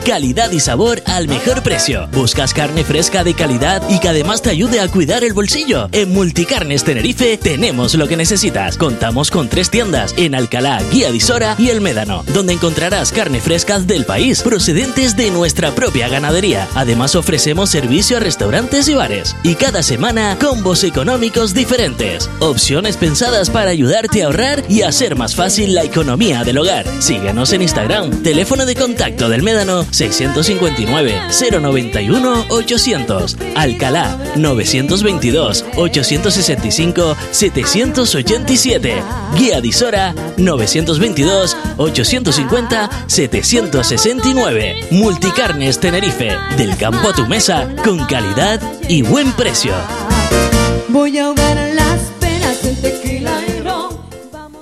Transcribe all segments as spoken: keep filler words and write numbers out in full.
calidad y sabor al mejor precio. ¿Buscas carne fresca de calidad y que además te ayude a cuidar el bolsillo? En Multicarnes Tenerife tenemos lo que necesitas. Contamos con tres tiendas en Alcalá, Guía de Isora y El Médano, donde encontrarás carne fresca del país procedentes de nuestra propia ganadería. Además ofrecemos servicio a restaurantes y bares. Y cada semana combos económicos diferentes. Opciones pensadas para ayudarte a ahorrar y hacer más fácil la economía del hogar. Síguenos en Instagram. Teléfono de contacto del Médano seiscientos cincuenta y nueve, cero noventa y uno, ochocientos. Alcalá novecientos veintidós, ochocientos sesenta y cinco, setecientos ochenta y siete. Guía de Isora novecientos veintidós, ochocientos cincuenta, setecientos sesenta y nueve. Multicarnes Tenerife, del campo a tu mesa, con calidad y buen precio. Voy a ahogar las penas en tequila y ron. Vamos.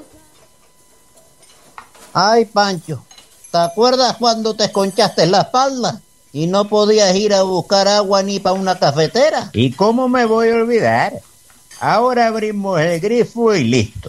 Ay, Pancho, ¿te acuerdas cuando te esconchaste la espalda y no podías ir a buscar agua ni para una cafetera? ¿Y cómo me voy a olvidar? Ahora abrimos el grifo y listo.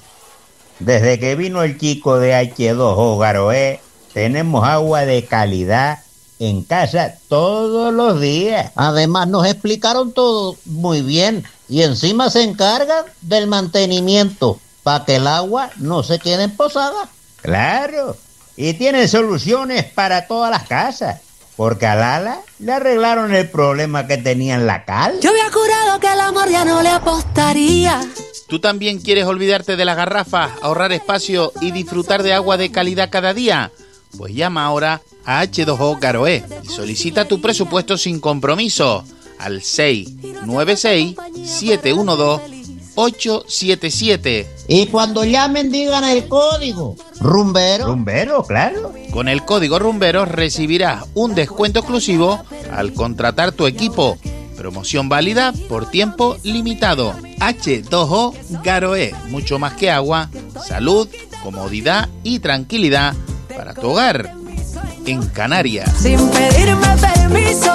Desde que vino el chico de hache dos o Garoé, tenemos agua de calidad en casa todos los días. Además nos explicaron todo muy bien y encima se encargan del mantenimiento para que el agua no se quede emposada. Claro, y tienen soluciones para todas las casas, porque a Lala le arreglaron el problema que tenía en la cal. Yo había jurado que el amor ya no le apostaría. ¿Tú también quieres olvidarte de las garrafas, ahorrar espacio y disfrutar de agua de calidad cada día? Pues llama ahora a hache dos o Garoé y solicita tu presupuesto sin compromiso al seis nueve seis, siete uno dos, ocho siete siete. Y cuando llamen digan el código Rumbero. Rumbero, claro. Con el código Rumbero recibirás un descuento exclusivo al contratar tu equipo. Promoción válida por tiempo limitado. hache dos o Garoé, mucho más que agua, salud, comodidad y tranquilidad para tu hogar en Canarias. Sin pedirme permiso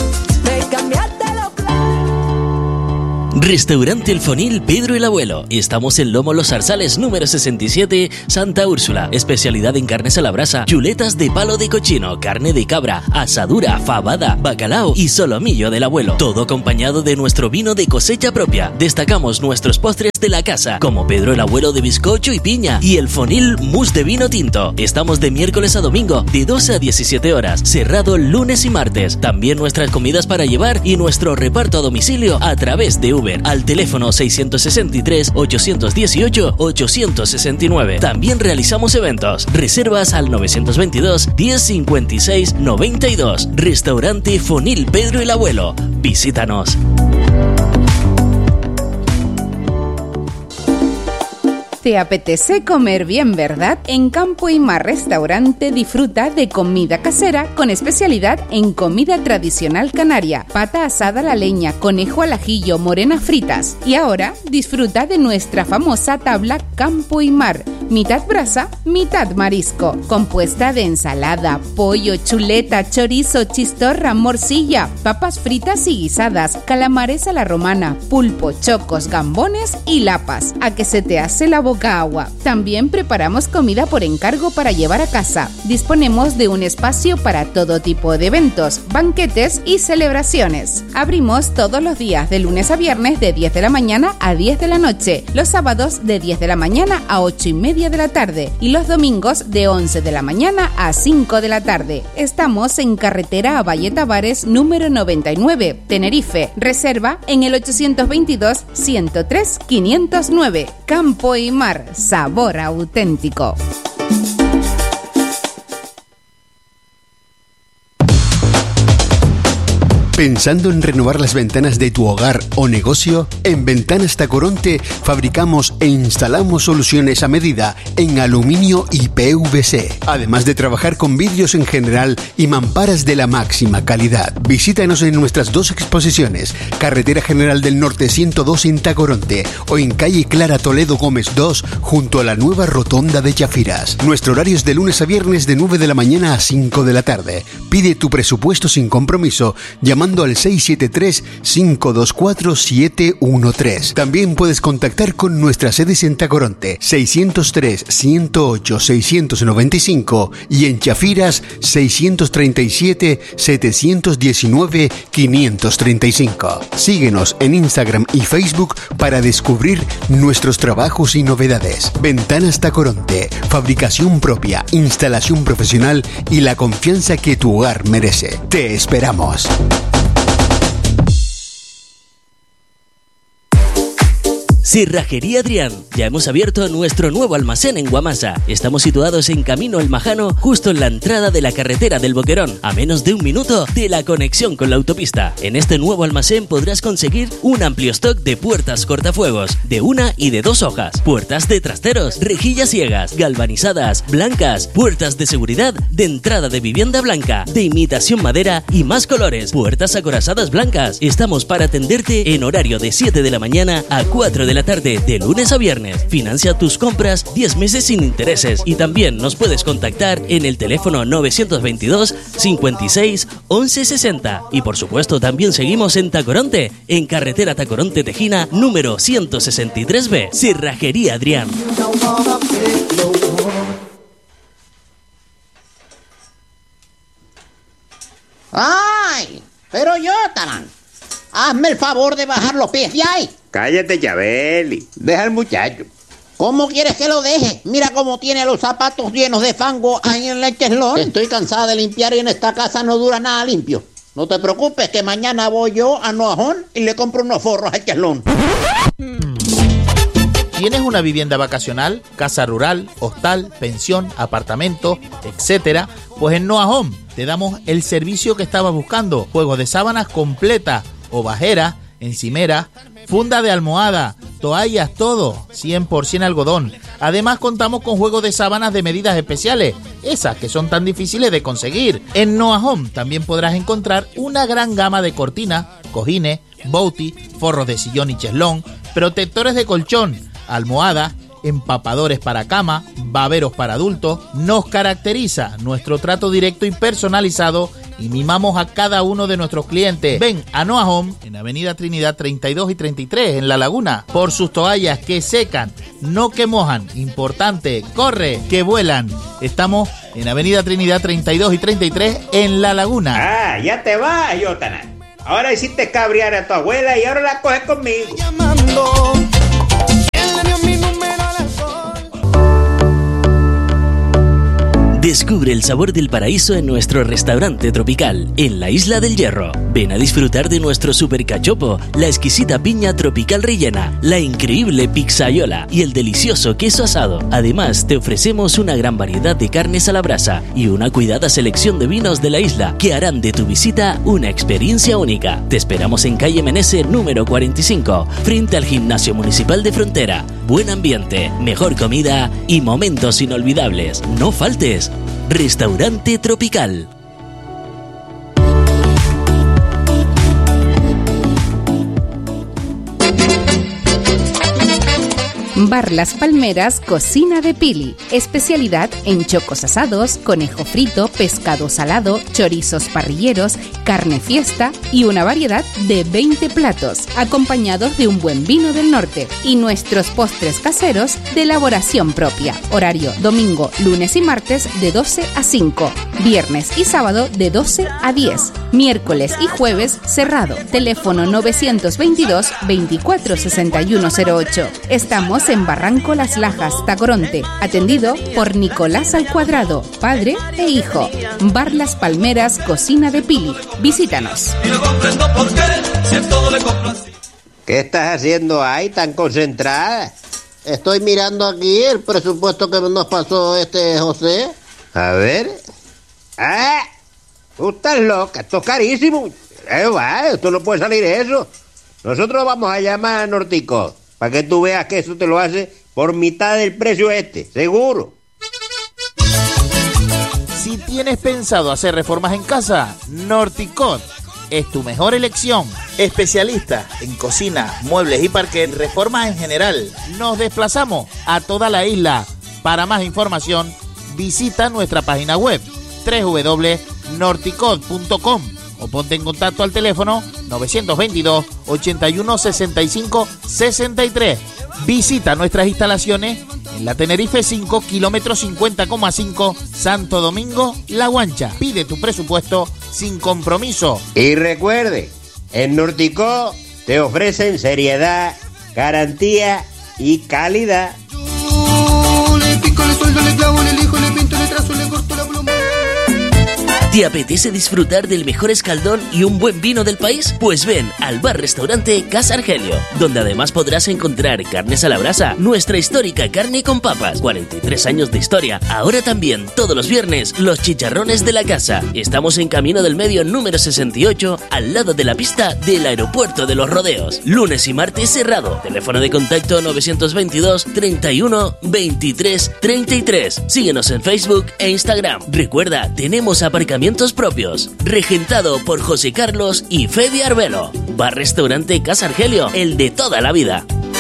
de cambiarte los planes. Restaurante El Fonil Pedro el Abuelo. Estamos en Lomo Los Zarzales número sesenta y siete, Santa Úrsula. Especialidad en carnes a la brasa, chuletas de palo de cochino, carne de cabra, asadura, fabada, bacalao y solomillo del abuelo. Todo acompañado de nuestro vino de cosecha propia. Destacamos nuestros postres de la casa, como Pedro el Abuelo de bizcocho y piña y El Fonil mousse de vino tinto. Estamos de miércoles a domingo, de doce a diecisiete horas, cerrado lunes y martes. También nuestras comidas para llevar y nuestro reparto a domicilio a través de Uber, al teléfono seiscientos sesenta y tres, ochocientos dieciocho, ochocientos sesenta y nueve. También realizamos eventos. Reservas al novecientos veintidós, diez cincuenta y seis, noventa y dos. Restaurante Fonil Pedro el Abuelo. Visítanos. ¿Te apetece comer bien, verdad? En Campo y Mar Restaurante disfruta de comida casera con especialidad en comida tradicional canaria, pata asada a la leña, conejo al ajillo, morenas fritas. Y ahora disfruta de nuestra famosa tabla Campo y Mar, mitad brasa, mitad marisco, compuesta de ensalada, pollo, chuleta, chorizo, chistorra, morcilla, papas fritas y guisadas, calamares a la romana, pulpo, chocos, gambones y lapas. A que se te hace la boca agua. También preparamos comida por encargo para llevar a casa. Disponemos de un espacio para todo tipo de eventos, banquetes y celebraciones. Abrimos todos los días de lunes a viernes de diez de la mañana a diez de la noche, los sábados de diez de la mañana a ocho y media de la tarde y los domingos de once de la mañana a cinco de la tarde. Estamos en carretera a Valle Tavares número noventa y nueve, Tenerife. Reserva en el ochocientos veintidós, ciento tres, quinientos nueve. Campo y Mar, sabor auténtico. ¿Pensando en renovar las ventanas de tu hogar o negocio? En Ventanas Tacoronte fabricamos e instalamos soluciones a medida en aluminio y P V C, además de trabajar con vidrios en general y mamparas de la máxima calidad. Visítanos en nuestras dos exposiciones, Carretera General del Norte ciento dos en Tacoronte o en Calle Clara Toledo Gómez dos junto a la nueva rotonda de Chafiras. Nuestro horario es de lunes a viernes de nueve de la mañana a cinco de la tarde. Pide tu presupuesto sin compromiso llamando llamando al seis siete tres, cinco dos cuatro, siete uno tres. También puedes contactar con nuestras sedes en Tacoronte, seiscientos tres, ciento ocho, seiscientos noventa y cinco y en Chafiras, seiscientos treinta y siete, setecientos diecinueve, quinientos treinta y cinco. Síguenos en Instagram y Facebook para descubrir nuestros trabajos y novedades. Ventanas Tacoronte, fabricación propia, instalación profesional y la confianza que tu hogar merece. Te esperamos. Cerrajería Adrián. Ya hemos abierto nuestro nuevo almacén en Guamasa. Estamos situados en Camino El Majano, justo en la entrada de la carretera del Boquerón, a menos de un minuto de la conexión con la autopista. En este nuevo almacén podrás conseguir un amplio stock de puertas cortafuegos, de una y de dos hojas, puertas de trasteros, rejillas ciegas, galvanizadas, blancas, puertas de seguridad, de entrada de vivienda blanca, de imitación madera y más colores, puertas acorazadas blancas. Estamos para atenderte en horario de siete de la mañana a cuatro de la tarde, de lunes a viernes. Financia tus compras diez meses sin intereses y también nos puedes contactar en el teléfono novecientos veintidós, cincuenta y seis, once sesenta. Y por supuesto también seguimos en Tacoronte, en carretera Tacoronte Tejina, número ciento sesenta y tres B. Cerrajería Adrián. ¡Ay! Pero Yotaman, hazme el favor de bajar los pies de ahí. Cállate, Chabeli. Deja al muchacho. ¿Cómo quieres que lo deje? Mira cómo tiene los zapatos llenos de fango ahí en el cheslón. Estoy cansada de limpiar y en esta casa no dura nada limpio. No te preocupes que mañana voy yo a Noajón y le compro unos forros al cheslón. ¿Tienes una vivienda vacacional, casa rural, hostal, pensión, apartamento, etcétera? Pues en Noajón te damos el servicio que estabas buscando. Juegos de sábanas completa, ovajera, encimera, funda de almohada, toallas, todo, cien por ciento algodón. Además contamos con juegos de sábanas de medidas especiales, esas que son tan difíciles de conseguir. En Noa Home también podrás encontrar una gran gama de cortinas, cojines, bouti, forros de sillón y cheslón, protectores de colchón, almohadas, empapadores para cama, baberos para adultos. Nos caracteriza nuestro trato directo y personalizado y mimamos a cada uno de nuestros clientes. Ven a Noa Home en Avenida Trinidad treinta y dos y treinta y tres en La Laguna por sus toallas que secan, no que mojan. Importante, corre, que vuelan. Estamos en Avenida Trinidad treinta y dos y treinta y tres en La Laguna. Ah, ya te vas, Yotana. Ahora hiciste cabrear a tu abuela y ahora la coges conmigo. Llamando. Descubre el sabor del paraíso en nuestro restaurante tropical, en la Isla del Hierro. Ven a disfrutar de nuestro super cachopo, la exquisita piña tropical rellena, la increíble pizzaiola y el delicioso queso asado. Además, te ofrecemos una gran variedad de carnes a la brasa y una cuidada selección de vinos de la isla que harán de tu visita una experiencia única. Te esperamos en calle Menese número cuarenta y cinco, frente al Gimnasio Municipal de Frontera. Buen ambiente, mejor comida y momentos inolvidables. No faltes. Restaurante Tropical. Bar Las Palmeras, Cocina de Pili. Especialidad en chocos asados, conejo frito, pescado salado, chorizos parrilleros, carne fiesta y una variedad de veinte platos, acompañados de un buen vino del norte y nuestros postres caseros de elaboración propia. Horario domingo, lunes y martes de doce a cinco, viernes y sábado de doce a diez, miércoles y jueves cerrado. Teléfono novecientos veintidós, veinticuatro sesenta y uno cero ocho. Estamos en Barranco Las Lajas, Tacoronte, atendido por Nicolás al Cuadrado, padre e hijo. Bar Las Palmeras, Cocina de Pili. Visítanos. ¿Qué estás haciendo ahí tan concentrada? Estoy mirando aquí el presupuesto que nos pasó este José. A ver. ¡Ah! Tú estás loca, esto es carísimo. Eh, va, esto no puede salir eso. Nosotros vamos a llamar a Norticod para que tú veas que eso te lo hace por mitad del precio este, seguro. Si tienes pensado hacer reformas en casa, Norticod es tu mejor elección. Especialista en cocina, muebles y parquet, reformas en general. Nos desplazamos a toda la isla. Para más información, visita nuestra página web doble u doble u doble u punto norticod punto com o ponte en contacto al teléfono novecientos veintidós, ochenta y uno, sesenta y cinco, sesenta y tres. Visita nuestras instalaciones en la Tenerife cinco, kilómetro cincuenta coma cinco, Santo Domingo, La Guancha. Pide tu presupuesto sin compromiso. Y recuerde, en Norticó te ofrecen seriedad, garantía y calidad. Yo le pico, le sueldo, le clavo, le elijo, le pinto, le trazo, le corto la pluma. ¿Te apetece disfrutar del mejor escaldón y un buen vino del país? Pues ven al bar-restaurante Casa Argelio, donde además podrás encontrar carnes a la brasa, nuestra histórica carne con papas, cuarenta y tres años de historia. Ahora también, todos los viernes, los chicharrones de la casa. Estamos en Camino del Medio número sesenta y ocho, al lado de la pista del Aeropuerto de los Rodeos. Lunes y martes cerrado. Teléfono de contacto novecientos veintidós, treinta y uno, veintitrés, treinta y tres. Síguenos en Facebook e Instagram. Recuerda, tenemos aparcamientos propios. Regentado por José Carlos y Fede Arbelo. Bar Restaurante Casa Argelio, el de toda la vida.